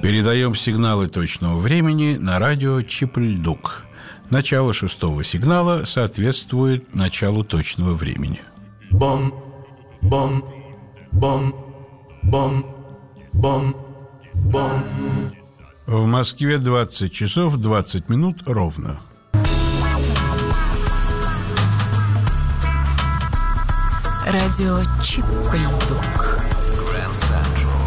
Передаем сигналы точного времени на радио Чип-Ль-Дук. Начало 6-го сигнала соответствует началу точного времени. Бом, бом, бом, бом, бом, бом. В Москве 20 часов 20 минут ровно. Радио Чип-Ль-Дук.